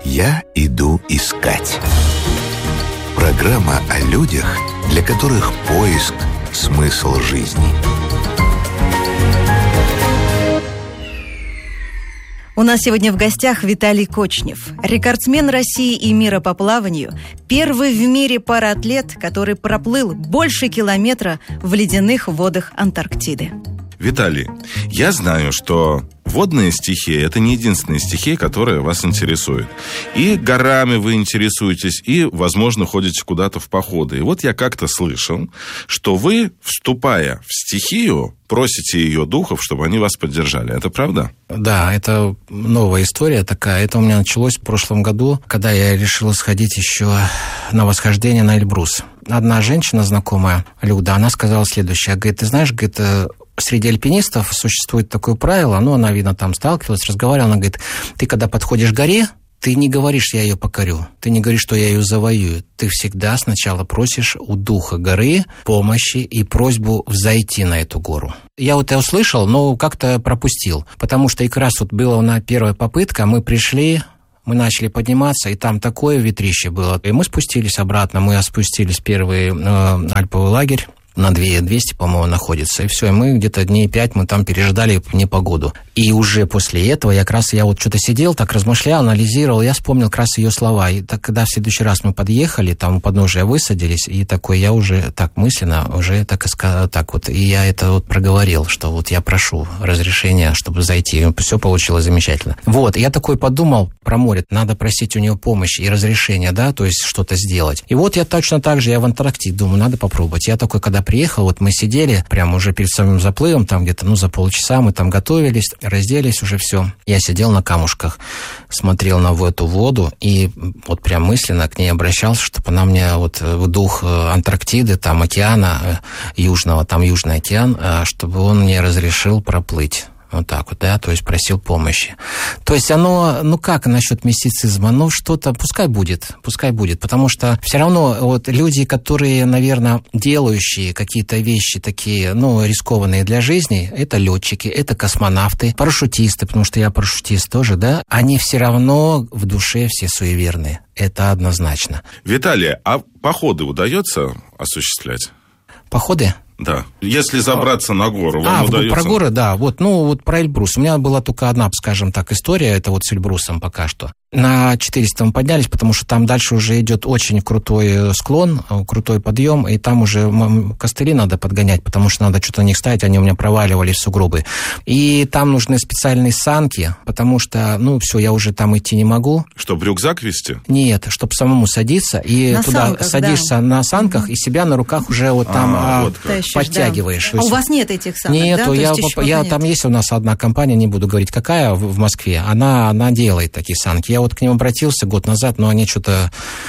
«Я иду искать». Программа о людях, для которых поиск – смысл жизни. У нас сегодня в гостях Виталий Кочнев, рекордсмен России и мира по плаванию, первый в мире параатлет, который проплыл больше километра в ледяных водах Антарктиды. Виталий, я знаю, что водная стихия – это не единственная стихия, которая вас интересует. И горами вы интересуетесь, и, возможно, ходите куда-то в походы. И вот я как-то слышал, что вы, вступая в стихию, просите ее духов, чтобы они вас поддержали. Это правда? Да, это новая история такая. Это у меня началось в прошлом году, когда я решил сходить еще на восхождение на Эльбрус. Одна женщина знакомая, Люда, она сказала следующее. Говорит, ты знаешь, говорит, среди альпинистов существует такое правило, она, видно, там сталкивалась, разговаривала, она говорит, ты когда подходишь к горе, ты не говоришь, я ее покорю, ты не говоришь, что я ее завоюю, ты всегда сначала просишь у духа горы помощи и просьбу взойти на эту гору. Я вот это услышал, но как-то пропустил, потому что как раз вот была первая попытка, мы пришли, мы начали подниматься, и там такое ветрище было. И мы спустились обратно, мы спустились в первый альповый лагерь, на 200, по-моему, находится. И все, и мы где-то дней 5 мы там переждали непогоду. И уже после этого я вот что-то сидел, так размышлял, анализировал, я вспомнил как раз ее слова. И так, когда в следующий раз мы подъехали, там у подножия высадились, и такой я уже так мысленно, уже так вот, и я это вот проговорил, что вот я прошу разрешения, чтобы зайти. И все получилось замечательно. Вот, я такой подумал про море, надо просить у нее помощи и разрешения, да, то есть что-то сделать. И вот я точно так же, я в Антарктиде думаю, надо попробовать. Я такой, когда приехал, вот мы сидели прямо уже перед самым заплывом, там где-то, за полчаса мы там готовились, разделись, уже все. Я сидел на камушках, смотрел на эту воду и вот прям мысленно к ней обращался, чтобы она мне вот в дух Антарктиды, там океана южного, там Южный океан, чтобы он мне разрешил проплыть. Вот так вот, да, то есть просил помощи. То есть оно, как насчет мистицизма? Что-то, пускай будет, потому что все равно вот люди, которые, наверное, делающие какие-то вещи такие, рискованные для жизни, это летчики, это космонавты, парашютисты, потому что я парашютист тоже, да, они все равно в душе все суеверные. Это однозначно. Виталий, а походы удается осуществлять? Походы? Да. Если забраться на гору, вам удается? Про горы, да. Вот про Эльбрус. У меня была только одна, скажем так, история, это вот с Эльбрусом пока что. На 400 мы поднялись, потому что там дальше уже идет очень крутой склон, крутой подъем, и там уже костыли надо подгонять, потому что надо что-то на них ставить, они у меня проваливались в сугробы. И там нужны специальные санки, потому что, все, я уже там идти не могу. Чтобы рюкзак везти? Нет, чтобы самому садиться, и на туда санках, садишься, да, на санках, и себя на руках уже вот там подтягиваешь. Да. А у вас нет этих санок, Нету, да? я там есть у нас одна компания, не буду говорить какая, в Москве, она делает такие санки. Я вот к ним обратился год назад, но они что-то...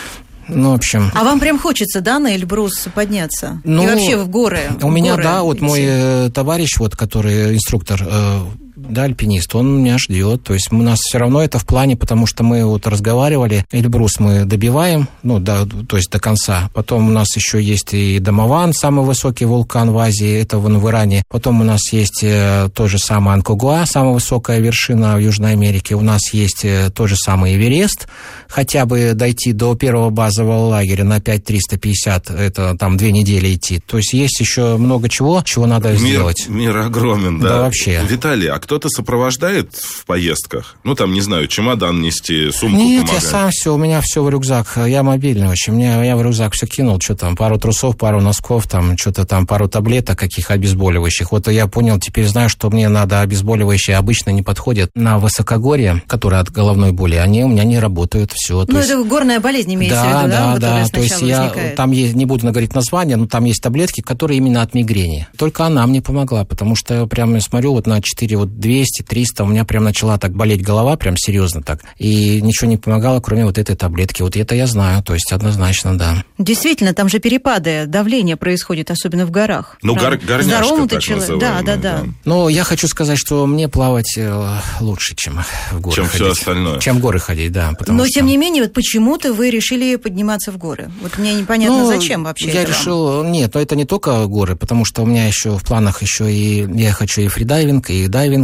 в общем... А вам прям хочется, да, на Эльбрус подняться? И вообще в горы? У меня, да, вот мой товарищ, который инструктор, да, альпинист, он меня ждет. То есть у нас все равно это в плане, потому что мы вот разговаривали, Эльбрус мы добиваем, то есть до конца. Потом у нас еще есть и Дамаван, самый высокий вулкан в Азии, это в Иране. Потом у нас есть то же самое Анкогуа, самая высокая вершина в Южной Америке. У нас есть тот же самый Эверест. Хотя бы дойти до первого базового лагеря на 5350, это там 2 недели идти. То есть есть еще много чего надо сделать. Мир огромен, да. Да, вообще. Виталий, а кто-то сопровождает в поездках? Не знаю, чемодан нести, сумку помогать? Нет, я сам все, у меня все в рюкзак. Я мобильный очень. Я в рюкзак все кинул, пару трусов, пару носков, пару таблеток каких обезболивающих. Вот я понял, теперь знаю, что мне надо обезболивающие, обычно не подходят на высокогорье, которые от головной боли, они у меня не работают, все. Это горная болезнь имеется в виду, да? Да. То есть я там не буду говорить название, но там есть таблетки, которые именно от мигрени. Только она мне помогла, потому что я прям смотрю на 200-300, у меня прям начала так болеть голова, прям серьезно так. И ничего не помогало, кроме вот этой таблетки. Вот это я знаю, то есть однозначно, да. Действительно, там же перепады давления происходят, особенно в горах. Горняшка так называемая. Да. Но я хочу сказать, что мне плавать лучше, чем в горы ходить. Чем все остальное. Чем в горы ходить, да. Но, тем не менее, почему-то вы решили подниматься в горы. Вот мне непонятно, зачем вообще я решил... Нет, это не только горы, потому что у меня еще в планах и я хочу и фридайвинг, и дайвинг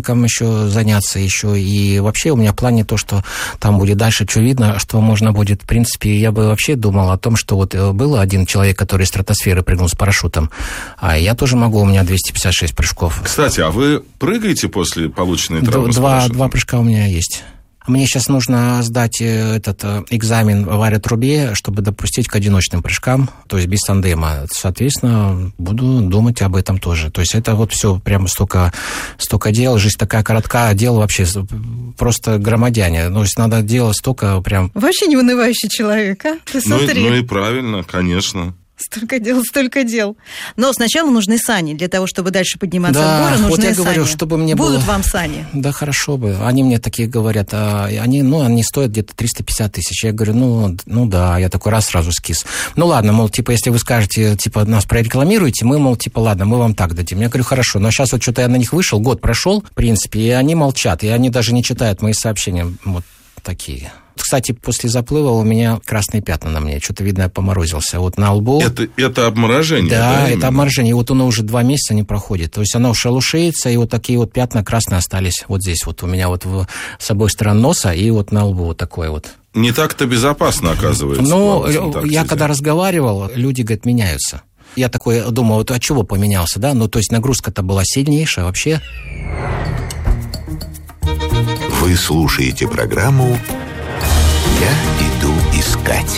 дайвингом еще заняться еще. И вообще у меня в плане то, что там будет дальше, что видно, что можно будет. В принципе, я бы вообще думал о том, что вот был один человек, который из стратосферы прыгнул с парашютом, а я тоже могу, у меня 256 прыжков. Кстати, а вы прыгаете после полученной травмы с парашютом? Два прыжка у меня есть. Мне сейчас нужно сдать этот экзамен в аэротрубе, чтобы допустить к одиночным прыжкам, то есть без тандема. Соответственно, буду думать об этом тоже. То есть это вот все прям столько дел, жизнь такая коротка, дел вообще просто громадяне. То есть надо делать столько прям... Вообще не унывающий человек, а? Ты смотри. Ну и правильно, конечно. Столько дел. Но сначала нужны сани для того, чтобы дальше подниматься в горы. Нужны вот я сани. говорю, чтобы мне Будут было... вам сани? Да, хорошо бы. Они мне такие говорят, они стоят где-то 350 тысяч. Я говорю, ну да, я такой раз сразу скис. Ну ладно, мол, типа, если вы скажете, типа, нас прорекламируете, мы, мол, типа, ладно, мы вам так дадим. Я говорю, хорошо, но сейчас вот что-то я на них вышел, год прошел, в принципе, и они молчат, и они даже не читают мои сообщения, вот такие. Кстати, после заплыва у меня красные пятна на мне. Что-то, видно, я поморозился. Вот на лбу... Это обморожение? Да, это обморожение. И вот оно уже 2 месяца не проходит. То есть оно шелушится, и вот такие вот пятна красные остались вот здесь. Вот у меня вот с обоих сторон носа и вот на лбу вот такое вот. Не так-то безопасно, оказывается. Ну, я когда разговаривал, люди, говорят, меняются. Я такой думал, вот от чего поменялся, да? Ну, то есть нагрузка-то была сильнейшая вообще. Вы слушаете программу «Я иду искать»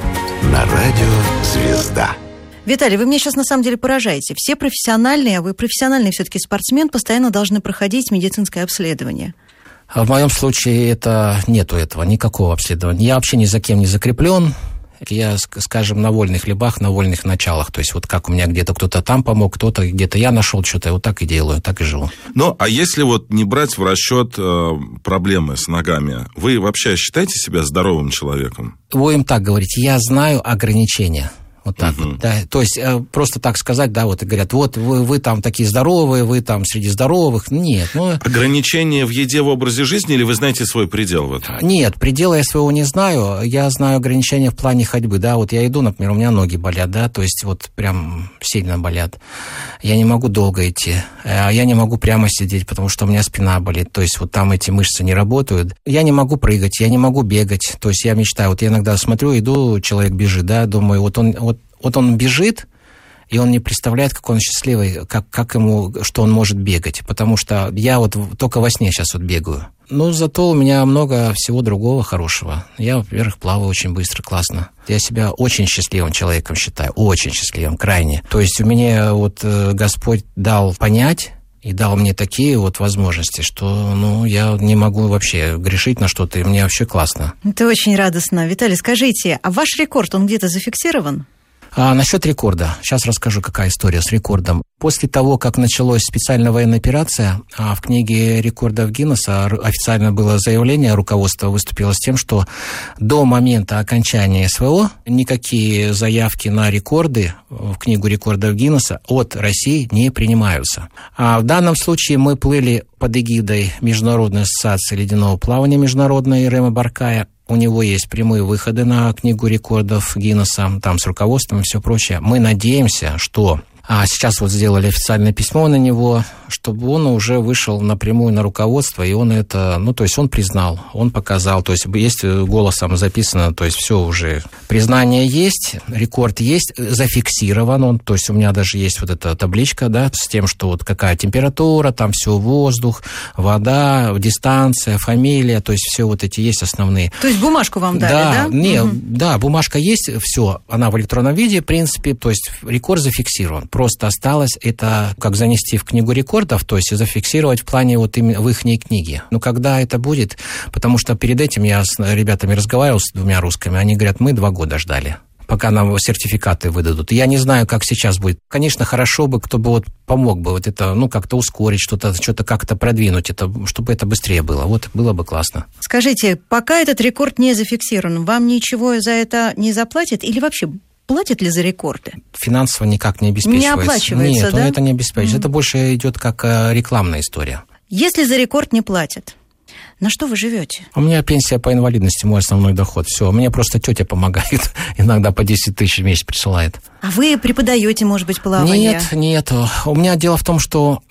на радио «Звезда». Виталий, вы меня сейчас на самом деле поражаете. Все профессиональные, а вы профессиональный все-таки спортсмен, постоянно должны проходить медицинское обследование. В моем случае нету этого, никакого обследования. Я вообще ни за кем не закреплен. Я, скажем, на вольных хлебах, на вольных началах. То есть вот как у меня где-то кто-то там помог, кто-то где-то я нашел что-то, вот так и делаю, так и живу. Ну, а если вот не брать в расчет проблемы с ногами, вы вообще считаете себя здоровым человеком? Будем так говорить, я знаю ограничения. Вот так вот, да. То есть просто так сказать, да, вот и говорят, вот вы там такие здоровые, вы там среди здоровых. Нет. Ограничения в еде, в образе жизни, или вы знаете свой предел в этом? Нет, предела я своего не знаю. Я знаю ограничения в плане ходьбы, да. Вот я иду, например, у меня ноги болят, да, то есть вот прям сильно болят. Я не могу долго идти. Я не могу прямо сидеть, потому что у меня спина болит. То есть вот там эти мышцы не работают. Я не могу прыгать, я не могу бегать. То есть я мечтаю, вот я иногда смотрю, иду, человек бежит, да, думаю, вот он бежит, и он не представляет, как он счастливый, как ему, что он может бегать. Потому что я вот только во сне сейчас вот бегаю. Но зато у меня много всего другого хорошего. Я, во-первых, плаваю очень быстро, классно. Я себя очень счастливым человеком считаю, очень счастливым, крайне. То есть у меня вот Господь дал понять и дал мне такие вот возможности, что, я не могу вообще грешить на что-то, и мне вообще классно. Это очень радостно. Виталий, скажите, а ваш рекорд, он где-то зафиксирован? Насчет рекорда. Сейчас расскажу, какая история с рекордом. После того, как началась специальная военная операция, в книге рекордов Гиннесса официально было заявление, руководство выступило с тем, что до момента окончания СВО никакие заявки на рекорды в книгу рекордов Гиннесса от России не принимаются. А в данном случае мы плыли под эгидой Международной ассоциации ледяного плавания международной Рема Баркая. У него есть прямые выходы на книгу рекордов Гиннесса, там с руководством и все прочее. Мы надеемся, что сейчас вот сделали официальное письмо на него, чтобы он уже вышел напрямую на руководство, и он это, то есть он признал, он показал, то есть есть голосом записано, то есть все уже, признание есть, рекорд есть, зафиксирован он, то есть у меня даже есть вот эта табличка, да, с тем, что вот какая температура, там все, воздух, вода, дистанция, фамилия, то есть все вот эти есть основные. То есть бумажку вам дали, да? Да, бумажка есть, все, она в электронном виде, в принципе, то есть рекорд зафиксирован. Просто осталось это как занести в книгу рекордов, то есть зафиксировать в плане вот именно в их книге. Когда это будет, потому что перед этим я с ребятами разговаривал, с 2 русскими, они говорят, мы 2 года ждали, пока нам сертификаты выдадут. Я не знаю, как сейчас будет. Конечно, хорошо бы, кто бы вот помог бы вот это, как-то ускорить, что-то как-то продвинуть, это, чтобы это быстрее было. Вот было бы классно. Скажите, пока этот рекорд не зафиксирован, вам ничего за это не заплатят или вообще... Платят ли за рекорды? Финансово никак не обеспечивается. Не оплачивается, да? Нет, это не обеспечивается. Это больше идет как рекламная история. Если за рекорд не платят, на что вы живете? У меня пенсия по инвалидности, мой основной доход. Все, мне просто тетя помогает. Иногда по 10 тысяч в месяц присылает. А вы преподаете, может быть, плавание? Нет. У меня дело в том, что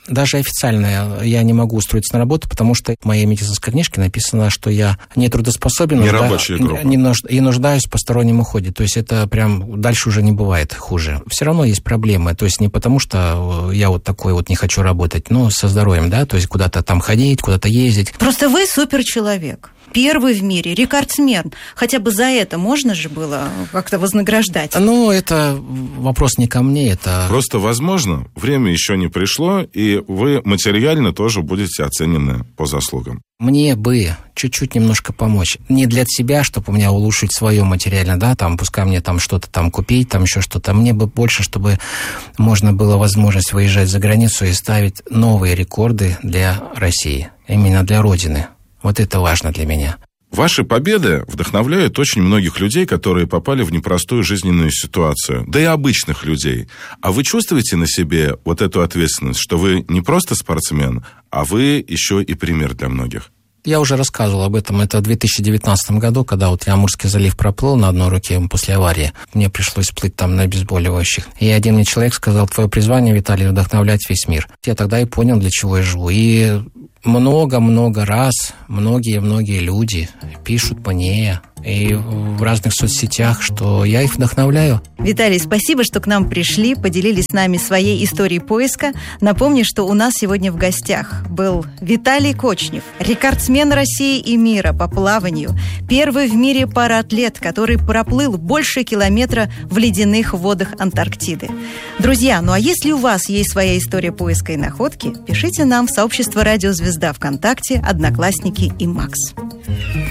даже официально я не могу устроиться на работу, потому что в моей медицинской книжке написано, что я нетрудоспособен и нуждаюсь в постороннем уходе. То есть это прям дальше уже не бывает хуже. Все равно есть проблемы. То есть не потому, что я вот такой вот не хочу работать, но со здоровьем, да, то есть куда-то там ходить, куда-то ездить. Просто вы суперчеловек. Первый в мире, рекордсмен. Хотя бы за это можно же было как-то вознаграждать? Ну, это вопрос не ко мне, это... Просто, возможно, время еще не пришло, и вы материально тоже будете оценены по заслугам. Мне бы чуть-чуть немножко помочь. Не для себя, чтобы у меня улучшить свое материально, да, там, пускай мне там что-то там купить, там еще что-то. Мне бы больше, чтобы можно было возможность выезжать за границу и ставить новые рекорды для России, именно для Родины. Вот это важно для меня. Ваши победы вдохновляют очень многих людей, которые попали в непростую жизненную ситуацию, да и обычных людей. А вы чувствуете на себе вот эту ответственность, что вы не просто спортсмен, а вы еще и пример для многих? Я уже рассказывал об этом. Это в 2019 году, когда вот я Амурский залив проплыл на одной руке после аварии. Мне пришлось плыть там на обезболивающих. И один мне человек сказал: твое призвание, Виталий, вдохновлять весь мир. Я тогда и понял, для чего я живу. И много-много раз многие люди пишут мне и в разных соцсетях, что я их вдохновляю. Виталий, спасибо, что к нам пришли, поделились с нами своей историей поиска. Напомню, что у нас сегодня в гостях был Виталий Кочнев, рекордсмен России и мира по плаванию, первый в мире параатлет, который проплыл больше километра в ледяных водах Антарктиды. Друзья, ну а если у вас есть своя история поиска и находки, пишите нам в сообщество «Радио Звезда» ВКонтакте, Одноклассники и Макс.